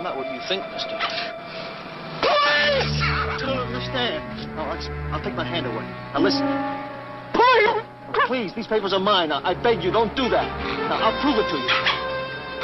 I'm not what you think, mister. Police! I don't understand. I'll take my hand away. Now, listen. Please! Please, these papers are mine. I beg you, don't do that. Now, I'll prove it to you.